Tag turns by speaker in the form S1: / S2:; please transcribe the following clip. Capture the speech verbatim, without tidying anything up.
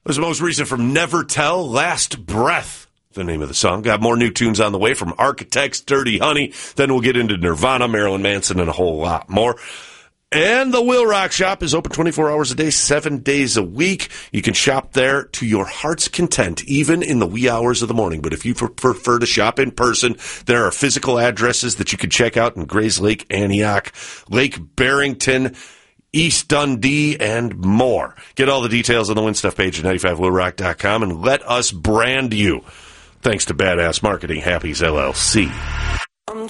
S1: was the most recent from Never Tell, Last Breath, the name of the song. Got more new tunes on the way from Architects, Dirty Honey. Then we'll get into Nirvana, Marilyn Manson, and a whole lot more. And the Will Rock Shop is open twenty-four hours a day, seven days a week. You can shop there to your heart's content, even in the wee hours of the morning. But if you prefer to shop in person, there are physical addresses that you can check out in Grays Lake, Antioch, Lake Barrington, East Dundee, and more. Get all the details on the Win Stuff page at ninety-five will rock dot com and let us brand you. Thanks to Badass Marketing, Happy's L L C.